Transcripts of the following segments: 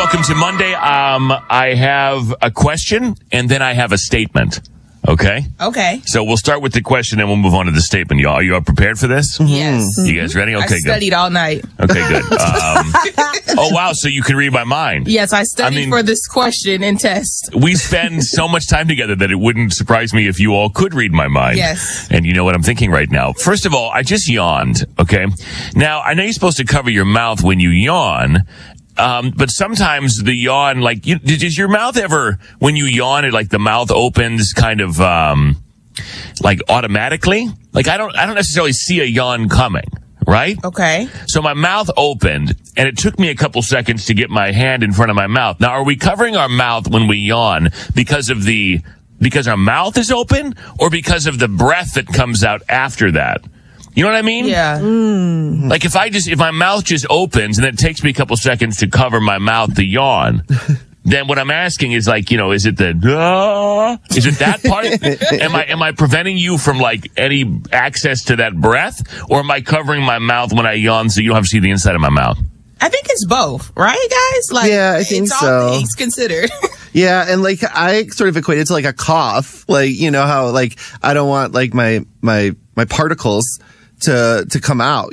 welcome to Monday. I have a question, and then I have a statement. Okay? Okay. So we'll start with the question, and we'll move on to the statement. Y'all, are you all prepared for this? Yes. You guys ready? Okay, I studied all night. Okay, good. Oh, wow, so you can read my mind. Yes, I studied for this question and test. We spend so much time together that it wouldn't surprise me if you all could read my mind. Yes. And you know what I'm thinking right now. First of all, I just yawned, okay? Now, I know you're supposed to cover your mouth when you yawn, but sometimes the yawn, like, does your mouth ever, when you yawn, it like the mouth opens kind of, like automatically? Like, I don't necessarily see a yawn coming, right? Okay. So my mouth opened, and it took me a couple seconds to get my hand in front of my mouth. Now, are we covering our mouth when we yawn because our mouth is open, or because of the breath that comes out after that? You know what I mean? Yeah. Like if my mouth just opens and it takes me a couple seconds to cover my mouth to yawn, then what I'm asking is like, is it is it that part? Am I preventing you from like any access to that breath, or am I covering my mouth when I yawn so you don't have to see the inside of my mouth? I think it's both, right, guys? Like, yeah, I think it's so. All things considered. Yeah, and like I sort of equate it to like a cough. Like, you know how like I don't want like my particles to come out,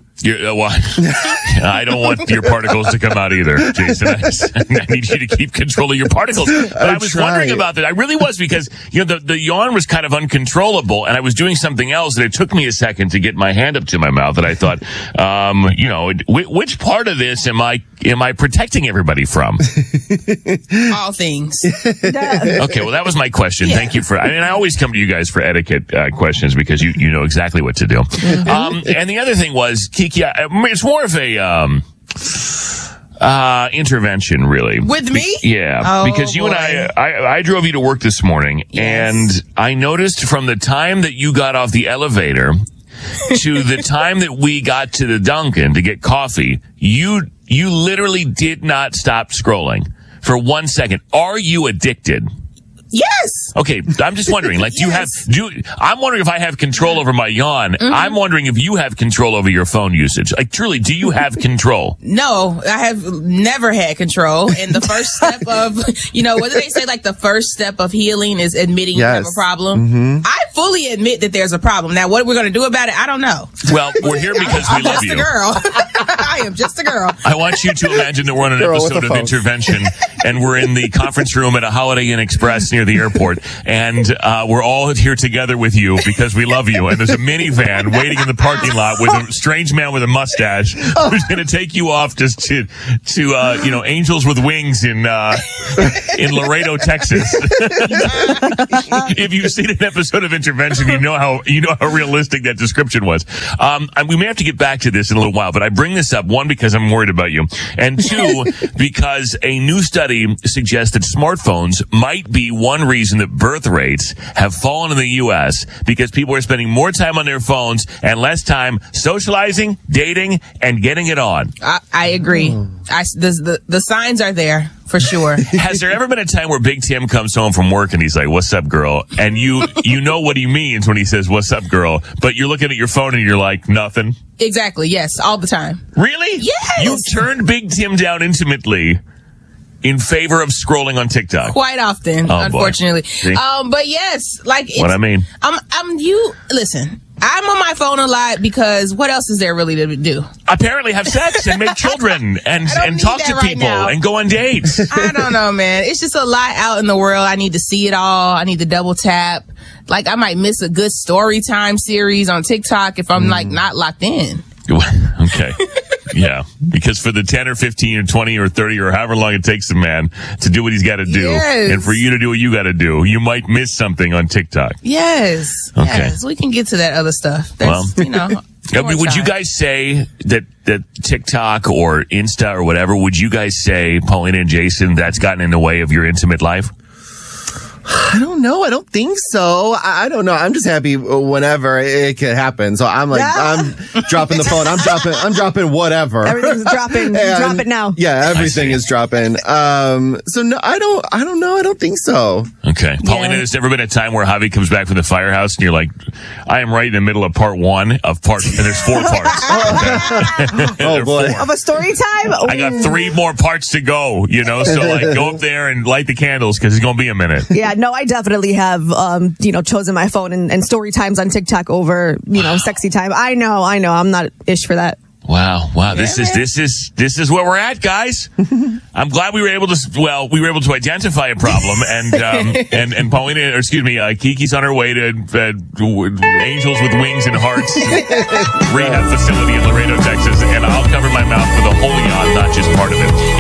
I don't want your particles to come out either, Jason. I need you to keep control of your particles. But I was wondering about that. I really was, because, the yawn was kind of uncontrollable, and I was doing something else, and it took me a second to get my hand up to my mouth, and I thought, which part of this am I protecting everybody from? All things. Okay, well, that was my question. Thank you I always come to you guys for etiquette questions, because you know exactly what to do. And the other thing was, Kiki, it's more of a intervention, really. With me? Yeah, because you boy. and I drove you to work this morning, and I noticed from the time that you got off the elevator to the time that we got to the Dunkin' to get coffee, you literally did not stop scrolling for 1 second. Are you addicted? Yes. Okay, I'm just wondering, like, I'm wondering if I have control over my yawn. Mm-hmm. I'm wondering if you have control over your phone usage. Like, truly, do you have control? No, I have never had control. And the first step of, what do they say? Like, the first step of healing is admitting you have a problem. Mm-hmm. I fully admit that there's a problem. Now, what we're going to do about it, I don't know. Well, we're here because we love you. I'm just a girl. I am just a girl. I want you to imagine that we're on an episode of Intervention, and we're in the conference room at a Holiday Inn Express near the airport, and we're all here together with you because we love you. And there's a minivan waiting in the parking lot with a strange man with a mustache who's going to take you off just to Angels with Wings in Laredo, Texas. If you've seen an episode of Intervention, you know how realistic that description was. And we may have to get back to this in a little while, but I bring this up, one, because I'm worried about you, and two, because a new study suggests that smartphones might be one reason that birth rates have fallen in the U.S. because people are spending more time on their phones and less time socializing, dating, and getting it on. I agree. The signs are there. For sure. Has there ever been a time where Big Tim comes home from work and he's like, "What's up, girl?" And you know what he means when he says, "What's up, girl?" But you're looking at your phone and you're like, "Nothing." Exactly. Yes. All the time. Really? Yes. You turned Big Tim down intimately in favor of scrolling on TikTok. Quite often, unfortunately. But yes, like what I mean. Listen. I'm on my phone a lot because what else is there really to do? Apparently have sex and make children and talk to people and go on dates. I don't know, man. It's just a lot out in the world. I need to see it all. I need to double tap. Like, I might miss a good story time series on TikTok if I'm like not locked in. Okay. Yeah, because for the 10 or 15 or 20 or 30 or however long it takes the man to do what he's got to do, and for you to do what you got to do, you might miss something on TikTok. Yes. Okay. Yes. We can get to that other stuff. That's, would you guys say that TikTok or Insta or whatever, would you guys say, Paulina and Jason, that's gotten in the way of your intimate life? I don't know. I don't think so. I don't know. I'm just happy whenever it could happen. So I'm like, I'm dropping the phone. I'm dropping whatever. Everything's dropping. Drop it now. Yeah, everything is dropping. So no, I don't know. I don't think so. Okay. Paulina, there's never been a time where Javi comes back from the firehouse and you're like, I am right in the middle of part 1 of part, and there's 4 parts. Oh boy. Of a story time? I got 3 more parts to go, so like go up there and light the candles because it's going to be a minute. Yeah, no, I definitely have, chosen my phone and story times on TikTok over, sexy time. I know. I'm not ish for that. Wow. This is where we're at, guys. I'm glad we were able to identify a problem and Paulina, or excuse me, Kiki's on her way to Angels with Wings and Hearts rehab facility in Laredo, Texas, and I'll cover my mouth with a whole yawn, not just part of it.